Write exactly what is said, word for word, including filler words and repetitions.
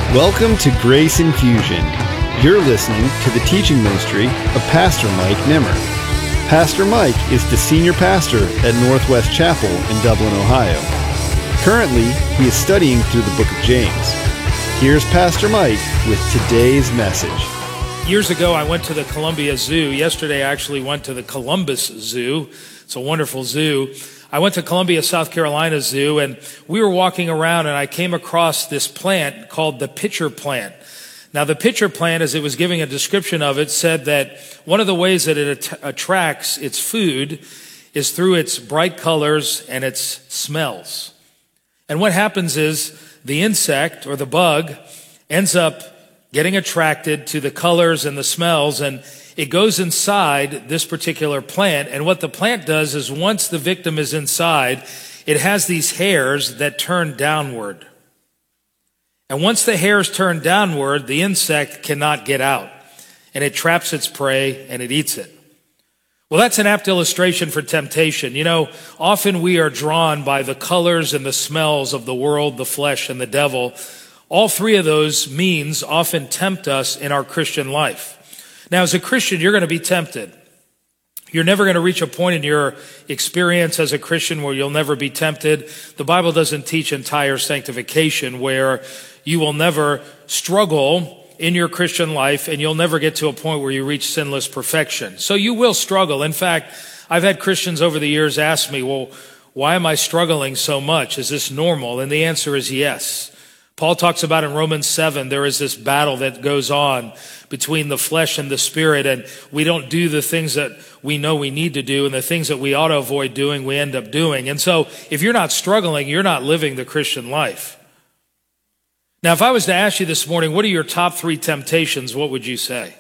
Welcome to Grace Infusion. You're listening to the teaching ministry of Pastor Mike Nimmer. Pastor Mike is the senior pastor at Northwest Chapel in Dublin, Ohio. Currently, he is studying through the book of James. Here's Pastor Mike with today's message. Years ago, I went to the Columbia Zoo. Yesterday, I actually went to the Columbus Zoo. It's a wonderful zoo. I went to Columbia, South Carolina Zoo, and we were walking around, and I came across this plant called the pitcher plant. Now, the pitcher plant, as it was giving a description of it, said that one of the ways that it at- attracts its food is through its bright colors and its smells. And what happens is the insect or the bug ends up getting attracted to the colors and the smells, and it goes inside this particular plant. And what the plant does is once the victim is inside, it has these hairs that turn downward. And once the hairs turn downward, the insect cannot get out, and it traps its prey and it eats it. Well, that's an apt illustration for temptation. You know, often we are drawn by the colors and the smells of the world, the flesh, and the devil. All three of those means often tempt us in our Christian life. Now, as a Christian, you're going to be tempted. You're never going to reach a point in your experience as a Christian where you'll never be tempted. The Bible doesn't teach entire sanctification where you will never struggle in your Christian life and you'll never get to a point where you reach sinless perfection. So you will struggle. In fact, I've had Christians over the years ask me, well, why am I struggling so much? Is this normal? And the answer is yes. Paul talks about in Romans seven, there is this battle that goes on between the flesh and the spirit, and we don't do the things that we know we need to do, and the things that we ought to avoid doing, we end up doing. And so if you're not struggling, you're not living the Christian life. Now, if I was to ask you this morning, what are your top three temptations, what would you say?